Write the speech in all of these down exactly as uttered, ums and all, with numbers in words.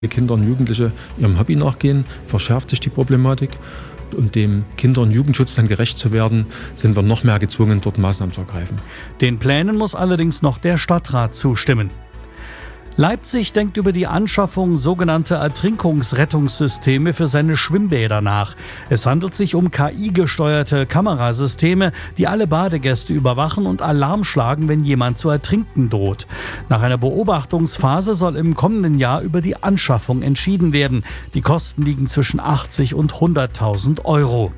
Die Kinder und Jugendliche ihrem Hobby nachgehen, verschärft sich die Problematik. Um dem Kinder- und Jugendschutz dann gerecht zu werden, sind wir noch mehr gezwungen, dort Maßnahmen zu ergreifen. Den Plänen muss allerdings noch der Stadtrat zustimmen. Leipzig denkt über die Anschaffung sogenannter Ertrinkungsrettungssysteme für seine Schwimmbäder nach. Es handelt sich um K I-gesteuerte Kamerasysteme, die alle Badegäste überwachen und Alarm schlagen, wenn jemand zu ertrinken droht. Nach einer Beobachtungsphase soll im kommenden Jahr über die Anschaffung entschieden werden. Die Kosten liegen zwischen achtzig und hunderttausend Euro.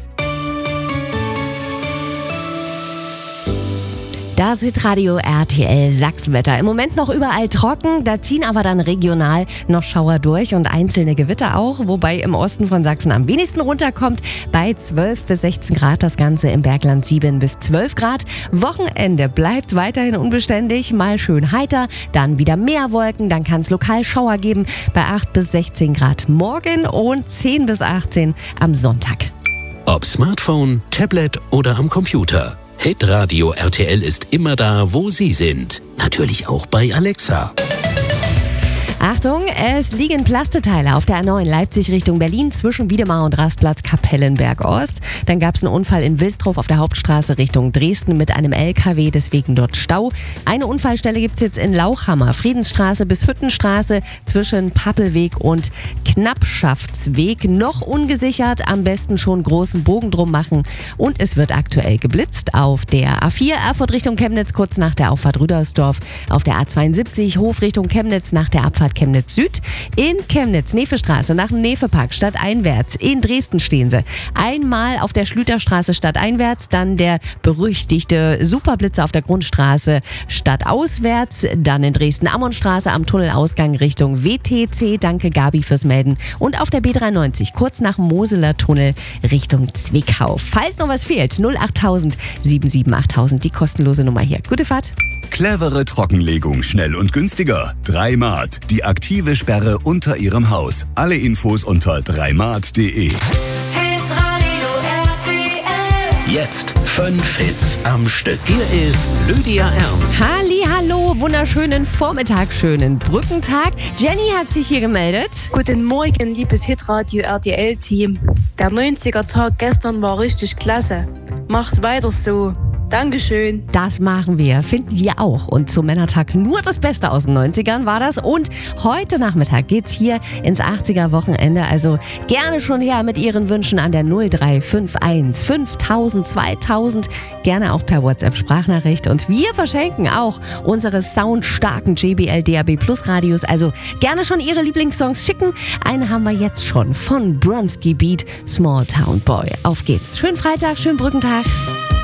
Das Hitradio R T L Sachsenwetter. Im Moment noch überall trocken, da ziehen aber dann regional noch Schauer durch und einzelne Gewitter auch, wobei im Osten von Sachsen am wenigsten runterkommt. Bei zwölf bis sechzehn Grad, das Ganze im Bergland sieben bis zwölf Grad. Wochenende bleibt weiterhin unbeständig, mal schön heiter, dann wieder mehr Wolken, dann kann es lokal Schauer geben bei acht bis sechzehn Grad morgen und zehn bis achtzehn am Sonntag. Ob Smartphone, Tablet oder am Computer. Hitradio R T L ist immer da, wo Sie sind. Natürlich auch bei Alexa. Achtung, es liegen Plasteteile auf der A neun Leipzig Richtung Berlin zwischen Wiedemar und Rastplatz Kapellenberg Ost. Dann gab es einen Unfall in Wilsdruff auf der Hauptstraße Richtung Dresden mit einem L K W, deswegen dort Stau. Eine Unfallstelle gibt es jetzt in Lauchhammer, Friedensstraße bis Hüttenstraße zwischen Pappelweg und Knappschaftsweg. Noch ungesichert, am besten schon großen Bogen drum machen. Und es wird aktuell geblitzt auf der A vier Erfurt Richtung Chemnitz kurz nach der Auffahrt Rüdersdorf, auf der A zweiundsiebzig Hof Richtung Chemnitz nach der Abfahrt Chemnitz Süd, in Chemnitz Nefestraße nach dem Nefepark stadteinwärts, in Dresden stehen sie. Einmal auf der Schlüterstraße stadteinwärts, dann der berüchtigte Superblitzer auf der Grundstraße stadtauswärts, dann in Dresden-Ammonstraße am Tunnelausgang Richtung W T C, danke Gabi fürs Melden, und auf der B dreiundneunzig kurz nach dem Moseler Tunnel Richtung Zwickau. Falls noch was fehlt, null achttausend sieben sieben achttausend, die kostenlose Nummer hier. Gute Fahrt! Clevere Trockenlegung, schnell und günstiger. Dreimat, die aktive Sperre unter Ihrem Haus. Alle Infos unter dreimat punkt de. Jetzt fünf Hits am Stück. Hier ist Lydia Ernst. Halli, hallo, wunderschönen Vormittag, schönen Brückentag. Jenny hat sich hier gemeldet. Guten Morgen, liebes Hitradio R T L-Team. Der neunziger-Tag gestern war richtig klasse. Macht weiter so. Dankeschön. Das machen wir, finden wir auch. Und zum Männertag nur das Beste aus den neunzigern war das. Und heute Nachmittag geht's hier ins achtziger-Wochenende. Also gerne schon her mit Ihren Wünschen an der null drei fünf eins fünftausend zweitausend. Gerne auch per WhatsApp-Sprachnachricht. Und wir verschenken auch unsere soundstarken J B L D A B Plus Radios. Also gerne schon Ihre Lieblingssongs schicken. Eine haben wir jetzt schon von Bronski Beat, Small Town Boy. Auf geht's. Schönen Freitag, schönen Brückentag.